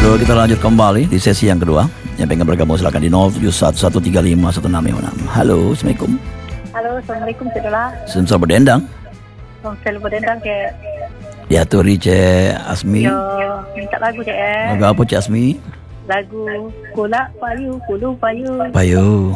Aduh, kita lanjut kembali di sesi yang kedua. Yang pengen bergabung silakan di 0711351656. Halo, Assalamualaikum. Halo, Assalamualaikum Cik Dola. Sensor berdendang. Selalu berdendang Cik. Diaturi Cik Asmi. Yo, minta lagu Cik Lagu apa Cik Asmi? Lagu Kulak Payu, Kulu Payu. Payu.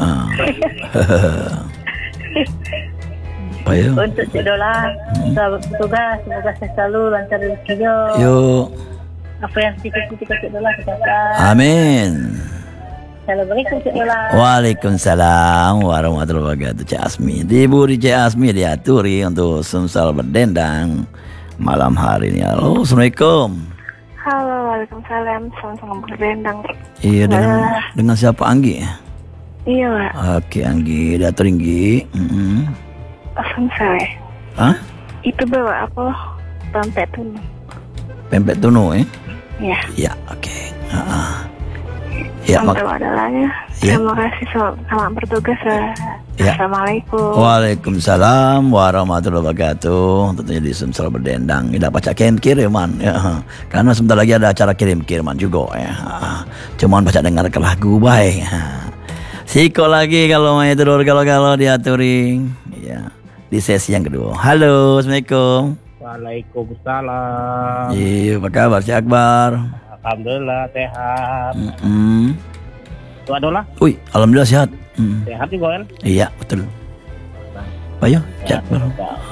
Payu. Untuk Cik Dola, selamat bertugas. Semoga saya selalu lancar rezekinya. Yuk. Apa yang cita-cita Cik Dola kecapai. Amin. Assalamualaikum Cik Dola. Waalaikumsalam warahmatullahi wabarakatuh. Cik Asmi diburi, Cik Asmi diaturi untuk sumsel berdendang malam hari ini. Halo, Assalamualaikum. Halo, waalaikumsalam. Sama-sama berdendang. Iya, dengan siapa, Anggi? Iya, Pak. Oke, Anggi diatur Anggi. Sumsel. Hah? Itu bawa apa? Pempek tunu. Pempek tunu, Iya. Ya, oke. Ya, Adalahnya. Ya. Terima kasih selamat bertugas. Ya. Assalamualaikum. Waalaikumsalam warahmatullahi wabarakatuh. Tentunya di Sumsel berdendang. Tidak baca kirim-kiriman ya. Karena sebentar lagi ada acara kirim-kiriman juga ya. Cuman baca dengar ke lagu baik. Siko lagi kalau main tidur kalau diaturi ya. Di sesi yang kedua. Halo, Assalamualaikum. Waalaikumsalam. Iya, apa kabar Cik Akbar? Alhamdulillah sehat. Tuh Adola? Wih, alhamdulillah sehat. Sehat juga kan? Iya, betul. Ayo, Cik Akbar.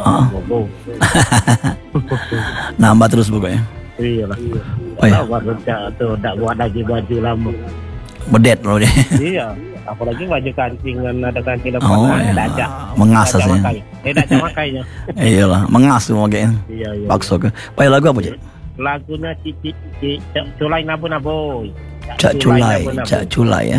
Nambah terus pokoknya. Iya lah. Oh ya. Tuh tak buat lagi baju lama. Bedet loh dia. Iya. Apalagi baju kancingan ada kancing lepas. Iya. Mengasas ya. Tidak ada makainya. Iyalah, mengas semua kayaknya. Iya. Bakso ke. Pakai lagu apa, Cik? Lagunya Culai Nabu-Nabu. Cak Culai ya.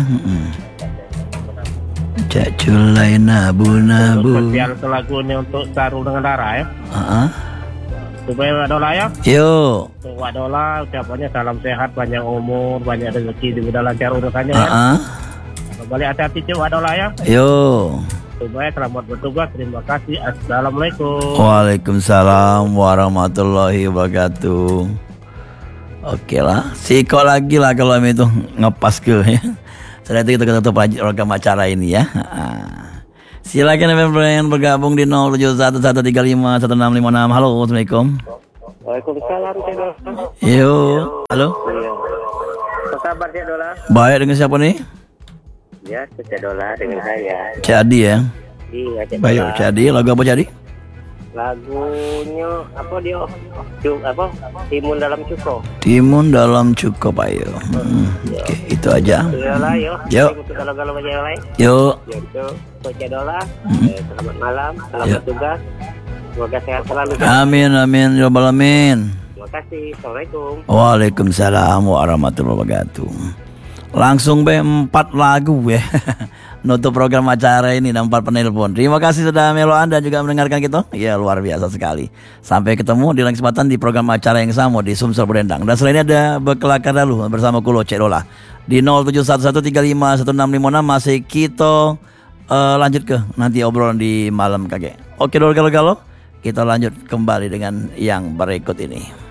Cak Culai Nabu-Nabu. Spesial lagunya untuk Saru dengan Dara ya. Supaya Wadola ya. Yo. Untuk Wadola ucapannya salam sehat, panjang umur, banyak rezeki, mudah lancar urusannya ya. Balik hati-hati Cik Wadola ya. Yo. Supaya selamat bertugas. Terima kasih. Assalamualaikum. Waalaikumsalam warahmatullahi wabarakatuh. Oke lah, siko lagi lah kalau itu ngepas ke ya. Setelah itu kita tutup program acara ini ya. Silakan yang bergabung di 0711351656. Halo, Assalamualaikum. Waalaikumsalam Cik Dola. Yo, halo. Apa kabar Cik Dola? Baik, dengan siapa nih? Ya, Cik Dola dengan saya. Cadi ya. Iya, Cik Baik, Dola. Cadi. Lagu apa Cadi? Lagunya apa dia? Timun dalam cuko. Timun dalam cukup ayo. Oke, itu aja. Dola yo. Yo. Untuk galau-galau aja lain. Yo. Ya itu Cik Dola. Selamat malam, selamat bertugas. Semoga sehat selalu. Amin amin ya rabbal alamin. Terima kasih. Assalamualaikum. Waalaikumsalam warahmatullahi wabarakatuh. Langsung 4 lagu ya. Nutup program acara ini dan 4 penelpon. Terima kasih sudah meluan dan juga mendengarkan kita. Ya luar biasa sekali. Sampai ketemu di lain kesempatan di program acara yang sama di Sumsel Berdendang. Dan selain ada Bekelakar Dalu bersama Kulo Cik Dola di 0711351656 masih kita lanjut ke nanti obrolan di malam kakek. Oke dulu kalau kita lanjut kembali dengan yang berikut ini.